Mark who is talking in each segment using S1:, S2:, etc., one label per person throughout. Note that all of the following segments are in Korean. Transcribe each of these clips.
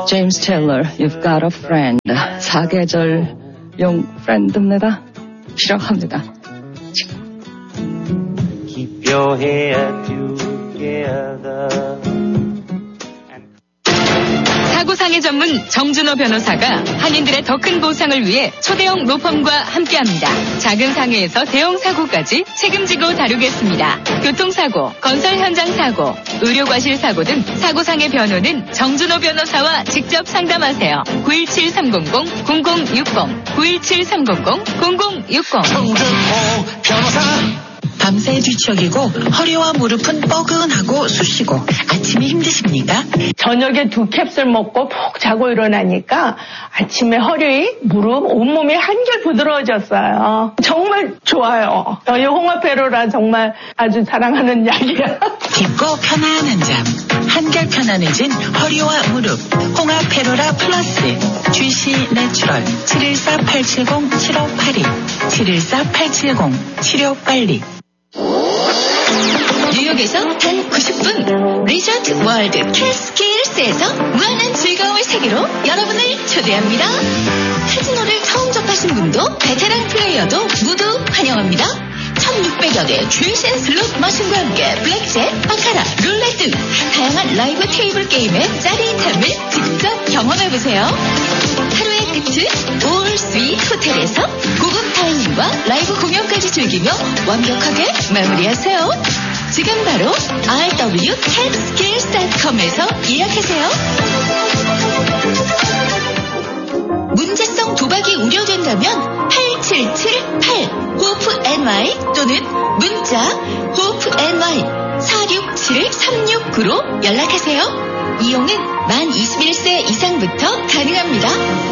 S1: James Taylor, You've Got a Friend. 사계절용 프렌드입니다. 필요합니다.
S2: Keep your head together.
S3: 사고상해 전문 정준호 변호사가 한인들의 더 큰 보상을 위해 초대형 로펌과 함께합니다. 작은 상해에서 대형 사고까지 책임지고 다루겠습니다. 교통사고, 건설 현장 사고, 의료과실 사고 등 사고상해 변호는 정준호 변호사와 직접 상담하세요. 917-300-0060 917-300-0060
S4: 정준호 변호사. 밤새 뒤척이고 허리와 무릎은 뻐근하고 쑤시고 아침이 힘드십니까?
S5: 저녁에 2캡슐 먹고 푹 자고 일어나니까 아침에 허리, 무릎, 온몸이 한결 부드러워졌어요. 정말 좋아요. 저희 홍합회로라 정말 아주 사랑하는 약이야.
S4: 깊고 편안한 잠, 한결 편안해진 허리와 무릎, 홍합회로라 플러스, GC 내추럴 714-870-7582 714-870-7582.
S3: 뉴욕에서 단 90분 리조트 월드 캐스케일스에서 무한한 즐거움을 세계로 여러분을 초대합니다. 카지노를 처음 접하신 분도 베테랑 플레이어도 모두 환영합니다. 1600여 개 최신 슬롯 머신과 함께 블랙잭, 바카라, 룰렛 등 다양한 라이브 테이블 게임의 짜릿함을 직접 경험해보세요. 하루의 끝은 올 스윗 호텔에서 고급 다이닝과 라이브 공연까지 즐기며 완벽하게 마무리하세요. 지금 바로 rwcatskills.com에서 예약하세요. 문제성 도박이 우려된다면 8778 HOPE-NY 또는 문자 HOPE-NY 467-369로 연락하세요. 이용은 만 21세 이상부터 가능합니다.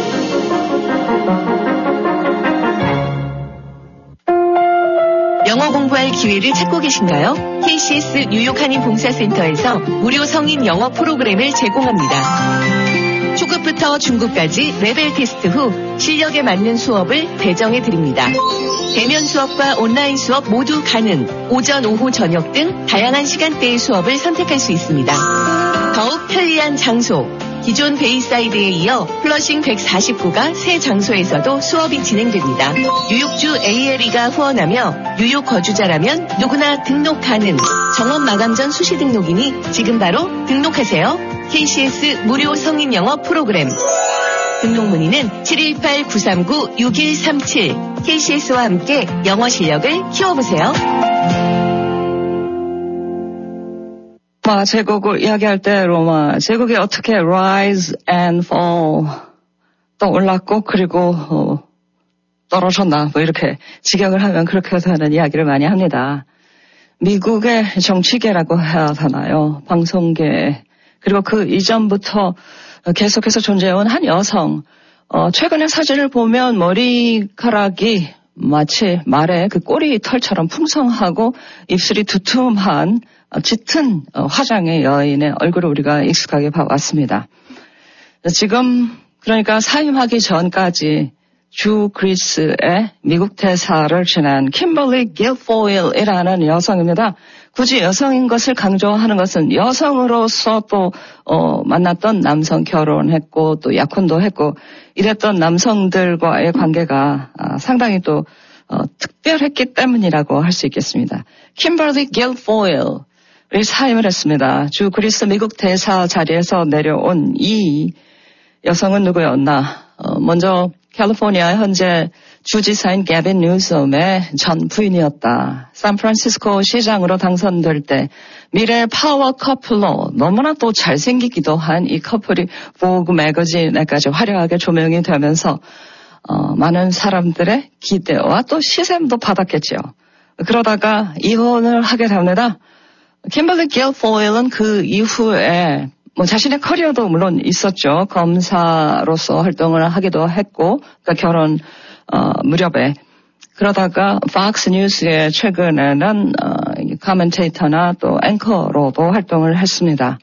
S3: 영어 공부할 기회를 찾고 계신가요? KCS 뉴욕 한인 봉사센터에서 무료 성인 영어 프로그램을 제공합니다. 초급부터 중급까지 레벨 테스트 후 실력에 맞는 수업을 배정해 드립니다. 대면 수업과 온라인 수업 모두 가능. 오전, 오후, 저녁 등 다양한 시간대의 수업을 선택할 수 있습니다. 더욱 편리한 장소. 기존 베이사이드에 이어 플러싱 149가 새 장소에서도 수업이 진행됩니다. 뉴욕주 ALE가 후원하며 뉴욕 거주자라면 누구나 등록 가능. 정원 마감 전 수시 등록이니 지금 바로 등록하세요. KCS 무료 성인 영어 프로그램. 등록 문의는 718-939-6137. KCS와 함께 영어 실력을 키워보세요.
S1: 로마 제국을 이야기할 때 로마 제국이 어떻게 rise and fall 또 올랐고 그리고 떨어졌나 뭐 이렇게 직역을 하면 그렇게 되는 이야기를 많이 합니다. 미국의 정치계라고 해야 하나요? 방송계 그리고 그 이전부터 계속해서 존재해온 한 여성 최근에 사진을 보면 머리카락이 마치 말의 그 꼬리 털처럼 풍성하고 입술이 두툼한 짙은 화장의 여인의 얼굴을 우리가 익숙하게 봐왔습니다. 지금 그러니까 사임하기 전까지 주 그리스의 미국 대사를 지낸 kimberly guilfoyle이라는 여성입니다. 굳이 여성인 것을 강조하는 것은 여성으로서 또 만났던 남성 결혼했고 또 약혼도 했고 이랬던 남성들과의 관계가 상당히 또 특별했기 때문이라고 할 수 있겠습니다. kimberly guilfoyle 사임을 했습니다. 주 그리스 미국 대사 자리에서 내려온 이 여성은 누구였나? 먼저 캘리포니아 현재 주지사인 게빈 뉴섬의 전 부인이었다. 샌프란시스코 시장으로 당선될 때 미래 파워 커플로 너무나 또 잘생기기도 한 이 커플이 보그 매거진에까지 화려하게 조명이 되면서 많은 사람들의 기대와 또 시샘도 받았겠죠. 그러다가 이혼을 하게 됩니다. kimberly guilfoyle는 그 이후에 자신의 커리어도 물론 있었죠. 검사로서 활동을 하기도 했고, 그러니까 결혼 무렵에. 그러다가 팍스 뉴스에 최근에는 커멘테이터나 또 앵커로도 활동을 했습니다.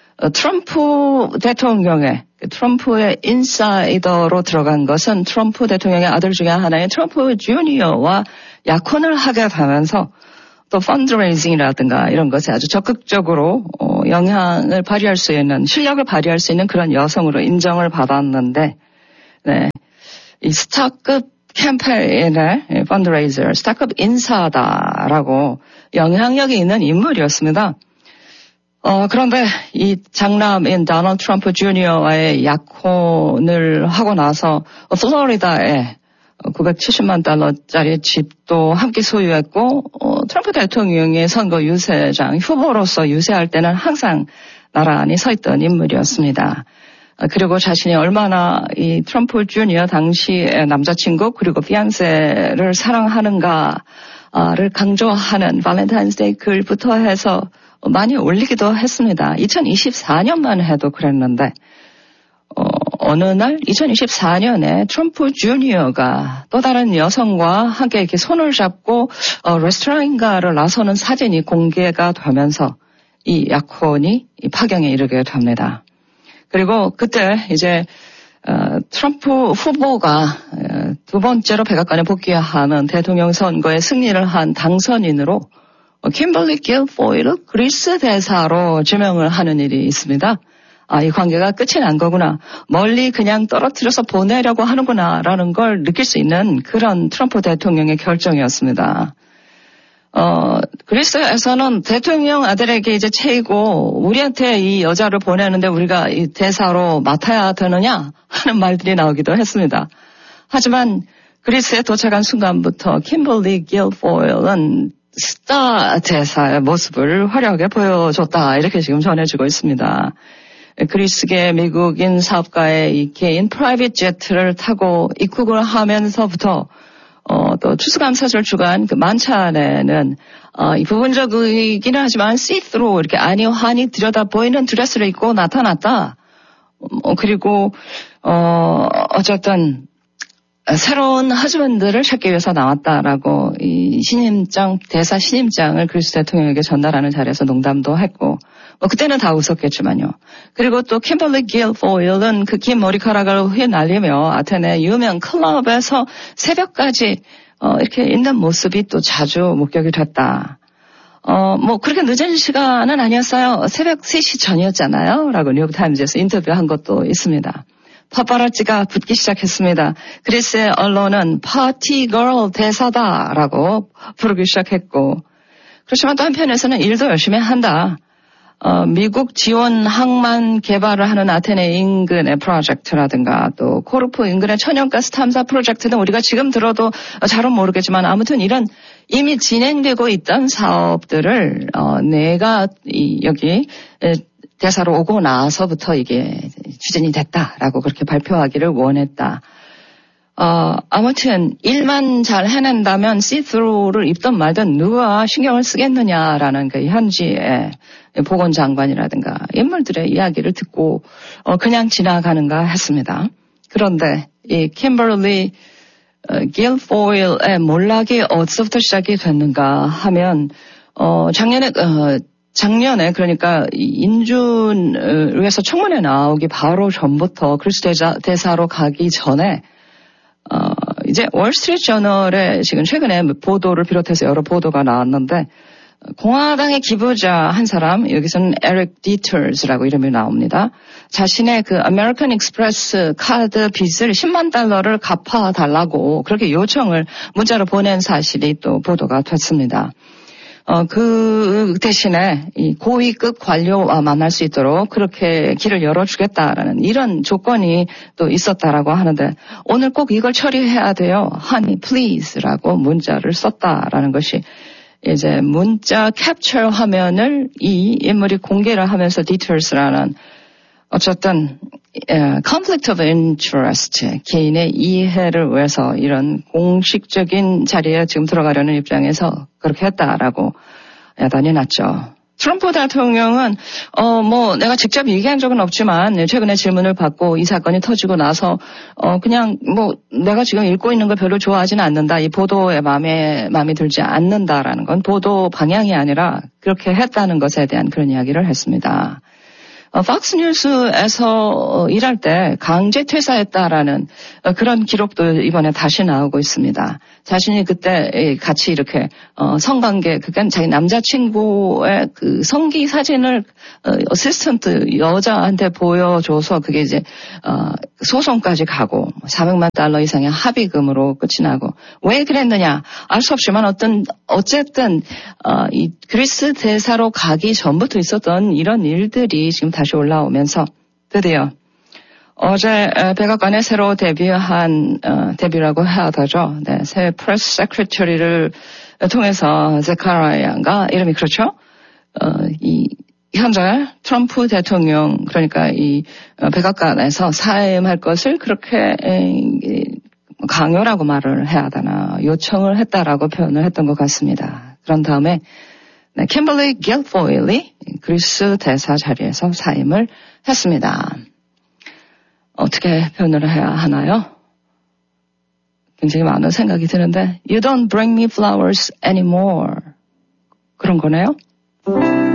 S1: 트럼프 대통령의 트럼프의 인사이더로 들어간 것은 트럼프 대통령의 아들 중에 하나인 트럼프 주니어와 약혼을 하게 되면서 또 펀드레이징이라든가 이런 것에 아주 적극적으로 영향을 발휘할 수 있는, 실력을 발휘할 수 있는 그런 여성으로 인정을 받았는데, 네, 이 스타급 캠페인의 펀드레이저, 스타급 인사다라고 영향력이 있는 인물이었습니다. 그런데 이 장남인 도널드 트럼프 주니어와의 약혼을 하고 나서 플로리다에 $970만 달러짜리 집도 함께 소유했고, 트럼프 대통령의 선거 유세장 후보로서 유세할 때는 항상 나란히 서 있던 인물이었습니다. 그리고 자신이 얼마나 이 트럼프 주니어 당시의 남자친구 그리고 피안세를 사랑하는가를 강조하는 발렌타인스데이 글부터 해서 많이 올리기도 했습니다. 2024년만 해도 그랬는데, 어느 날 2024년에 트럼프 주니어가 또 다른 여성과 함께 이렇게 손을 잡고 레스토랑인가를 나서는 사진이 공개가 되면서 이 약혼이 파경에 이르게 됩니다. 그리고 그때 이제 트럼프 후보가 두 번째로 백악관에 복귀하는 대통령 선거에 승리를 한 당선인으로 kimberly guilfoyle을 그리스 대사로 지명을 하는 일이 있습니다. 이 관계가 끝이 난 거구나. 멀리 그냥 떨어뜨려서 보내려고 하는구나라는 걸 느낄 수 있는 그런 트럼프 대통령의 결정이었습니다. 그리스에서는 대통령 아들에게 이제 채이고 우리한테 이 여자를 보내는데 우리가 이 대사로 맡아야 되느냐 하는 말들이 나오기도 했습니다. 하지만 그리스에 도착한 순간부터 kimberly guilfoyle은 스타 대사의 모습을 화려하게 보여줬다. 이렇게 지금 전해지고 있습니다. 그리스계 미국인 사업가의 이 개인 프라이빗 제트를 타고 입국을 하면서부터 또 추수감사절 주간 그 만찬에는 이 부분적이기는 하지만 see-through 이렇게 안이 환히 들여다 보이는 드레스를 입고 나타났다. 그리고 어쨌든 새로운 하즈밴드를 찾기 위해서 나왔다라고 이 대사 신임장을 그리스 대통령에게 전달하는 자리에서 농담도 했고, 그때는 다 웃었겠지만요. 그리고 또 kimberly guilfoyle은 그 긴 머리카락을 휘날리며 아테네 유명 클럽에서 새벽까지 이렇게 있는 모습이 또 자주 목격이 됐다. 그렇게 늦은 시간은 아니었어요. 새벽 3시 전이었잖아요. 라고 뉴욕타임즈에서 인터뷰한 것도 있습니다. 파파라치가 붙기 시작했습니다. 그리스의 언론은 파티 걸 대사다라고 부르기 시작했고, 그렇지만 또 한편에서는 일도 열심히 한다. 미국 지원 항만 개발을 하는 아테네 인근의 프로젝트라든가 또 코르프 인근의 천연가스 탐사 프로젝트는 우리가 지금 들어도 잘은 모르겠지만 아무튼 이런 이미 진행되고 있던 사업들을 내가 여기 대사로 오고 나서부터 이게 추진이 됐다라고 그렇게 발표하기를 원했다. 아무튼 일만 잘 해낸다면 see-through를 입든 말든 누가 신경을 쓰겠느냐라는 그 현지의 보건장관이라든가 인물들의 이야기를 듣고 그냥 지나가는가 했습니다. 그런데 이 kimberly guilfoyle의 몰락이 어디서부터 시작이 됐는가 하면 작년에 그러니까 인준을 위해서 청문회 나오기 바로 전부터 그리스 대사로 가기 전에 이제 월스트리트 저널에 지금 최근에 보도를 비롯해서 여러 보도가 나왔는데 공화당의 기부자 한 사람, 여기서는 에릭 디터스라고 이름이 나옵니다. 자신의 그 아메리칸 익스프레스 카드 빚을 $10만 달러를 갚아달라고 그렇게 요청을 문자로 보낸 사실이 또 보도가 됐습니다. 그 대신에 이 고위급 관료와 만날 수 있도록 그렇게 길을 열어주겠다라는 이런 조건이 또 있었다라고 하는데 오늘 꼭 이걸 처리해야 돼요. Honey, please라고 문자를 썼다라는 것이 이제 문자 캡처 화면을 이 인물이 공개를 하면서 디테일스라는 어쨌든 conflict of interest, 개인의 이해를 위해서 이런 공식적인 자리에 지금 들어가려는 입장에서 그렇게 했다라고 야단이 났죠. 트럼프 대통령은 내가 직접 얘기한 적은 없지만 최근에 질문을 받고 이 사건이 터지고 나서 그냥 내가 지금 읽고 있는 걸 별로 좋아하지는 않는다. 이 보도에 마음에 들지 않는다라는 건 보도 방향이 아니라 그렇게 했다는 것에 대한 그런 이야기를 했습니다. 팍스뉴스에서 일할 때 강제 퇴사했다라는 그런 기록도 이번에 다시 나오고 있습니다. 자신이 그때 같이 이렇게 성관계, 그러니까 자기 남자친구의 그 성기 사진을 어시스턴트 여자한테 보여줘서 그게 이제 소송까지 가고 $400만 이상의 합의금으로 끝이 나고, 왜 그랬느냐 알 수 없지만 어쨌든 이 그리스 대사로 가기 전부터 있었던 이런 일들이 지금 다시 올라오면서 드디어 어제 백악관에 새로 데뷔라고 해야 되죠. 네, 새 프레스 세크리터리를 통해서 제카리아가 이름이 그렇죠. 이 현재 트럼프 대통령, 그러니까 이 백악관에서 사임할 것을 그렇게 강요라고 말을 해야 되나, 요청을 했다라고 표현을 했던 것 같습니다. 그런 다음에 캠벌리 갤포일이 그리스 대사 자리에서 사임을 했습니다. 어떻게 표현을 해야 하나요? 굉장히 많은 생각이 드는데, You don't bring me flowers anymore. 그런 거네요.